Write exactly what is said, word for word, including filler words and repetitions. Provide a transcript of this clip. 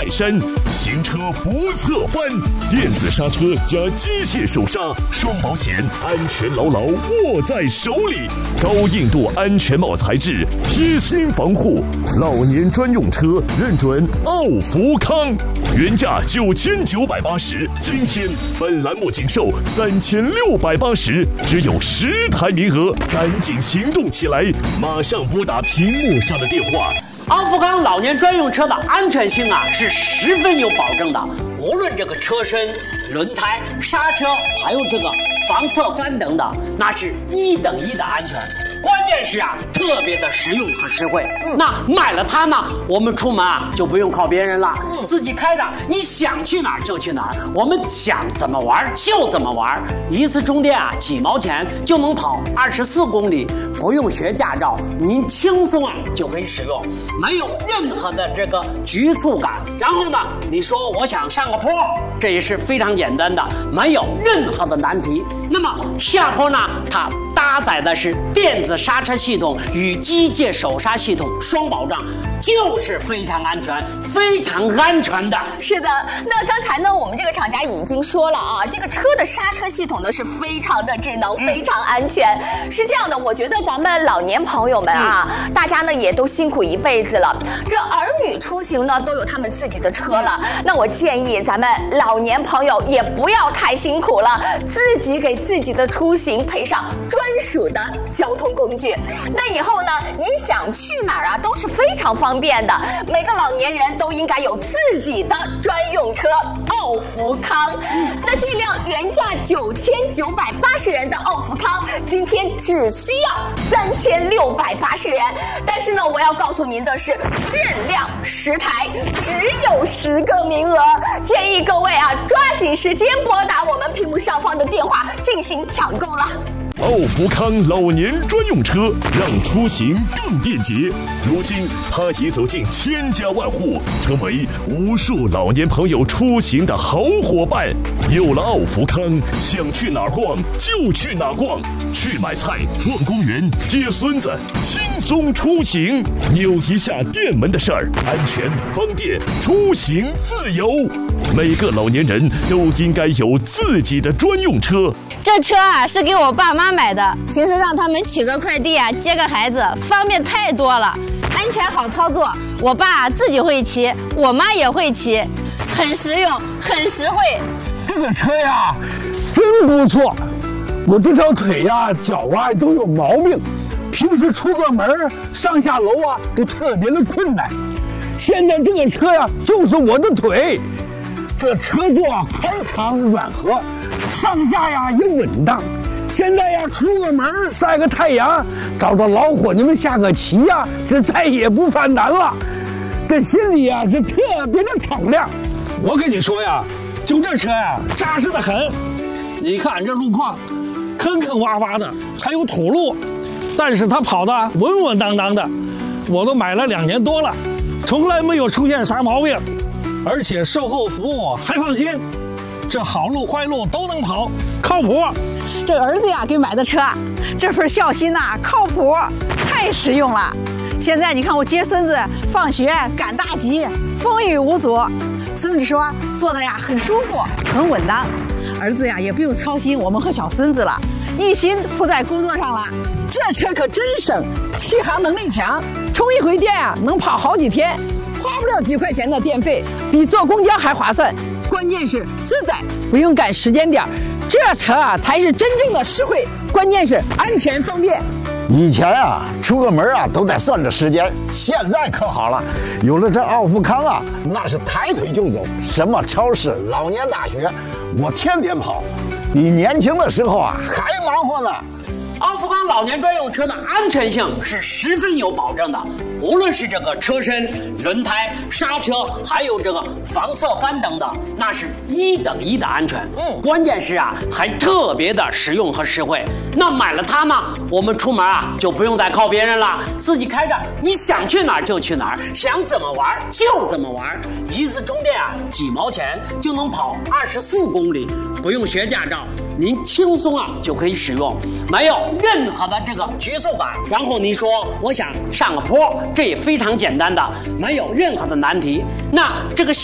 泰山，行车不侧翻，电子刹车加机械手刹，双保险，安全牢牢握在手里。高硬度安全帽材质，贴心防护，老年专用车认准奥福康，原价九千九百八十，今天本栏目仅售三千六百八十，只有十台名额，赶紧行动起来！马上拨打屏幕上的电话。 奥福康老年专用车的安全性啊是十分有保证的，无论这个车身、轮胎、刹车，还有这个防侧翻等等，那是一等一的安全。关键是啊，特别的实用和实惠。嗯、那买了它呢，我们出门啊就不用靠别人了，嗯、自己开着，你想去哪儿就去哪儿，我们想怎么玩就怎么玩。一次充电啊几毛钱就能跑二十四公里，不用学驾照，您轻松啊就可以使用，没有任何的这个局促感。然后呢，你说我想上个坡，这也是非常简单的，没有任何的难题。那么下坡呢，它搭载的是电子刹车系统与机械手刹系统双保障，就是非常安全，非常安全的。 是的，那刚才呢，我们这个厂家已经说了啊，这个车的刹车系统呢是非常的智能，非常安全。嗯、是这样的，我觉得咱们老年朋友们啊，嗯、大家呢也都辛苦一辈子了，这儿女出行呢都有他们自己的车了，那我建议咱们老年朋友也不要太辛苦了，自己给自己的出行配上专属的交通工具。那以后呢，你想去哪儿啊，都是非常方便的。每个老年人都应该有自己的专用车奥福康。那这辆原价九千九百八十元的奥福康，今天只需要三千六百八十元。但是呢，我要告诉您的是，限量十台，只有十个名额，建议各位啊，抓紧时间拨打我们屏幕上方的电话进行抢购了。 奥福康老年专用车，让出行更便捷。如今，它已走进千家万户，成为无数老年朋友出行的好伙伴。有了奥福康，想去哪儿逛就去哪儿逛，去买菜、逛公园、接孙子，轻松出行。扭一下电门的事儿，安全方便，出行自由。每个老年人都应该有自己的专用车。 这车啊是给我爸妈买的，平时让他们取个快递啊，接个孩子，方便太多了，安全好操作。我爸自己会骑，我妈也会骑，很实用，很实惠。 这个车呀，真不错。我这条腿呀、脚啊都有毛病，平时出个门上下楼啊都特别的困难。现在这个车呀，就是我的腿。这车座啊宽敞软和，上下呀也稳当。现在呀，出个门晒个太阳，找着老伙计们下个棋呀，这再也不犯难了。这心里呀，这特别的敞亮。我跟你说呀，就这车呀，扎实的很。你看这路况，坑坑洼洼的，还有土路，但是它跑的稳稳当当的。我都买了两年多了，从来没有出现啥毛病，而且售后服务还放心。这好路坏路都能跑，靠谱。 这儿子呀给买的车，这份孝心呐、啊、靠谱，太实用了。现在你看我接孙子放学赶大集，风雨无阻。孙子说坐的呀很舒服，很稳当。儿子呀也不用操心我们和小孙子了，一心扑在工作上了。 这车可真省，续航能力强，充一回电啊能跑好几天，花不了几块钱的电费，比坐公交还划算。关键是自在，不用赶时间点，这车啊才是真正的实惠，关键是安全方便。 以前啊出个门啊都得算着时间，现在可好了，有了这奥福康啊，那是抬腿就走，什么超市、老年大学，我天天跑，比年轻的时候啊还忙活呢。 奥福康老年专用车的安全性是十分有保证的，无论是这个车身、轮胎、刹车，还有这个防侧翻等等，那是一等一的安全。嗯，关键是啊，还特别的实用和实惠。那买了它呢，我们出门啊就不用再靠别人了，自己开着，你想去哪儿就去哪儿，想怎么玩就怎么玩。一次充电啊几毛钱就能跑二十四公里，不用学驾照，您轻松啊就可以使用，没有任何的这个局促感。然后你说我想上个坡，这也非常简单的，没有任何的难题。那这个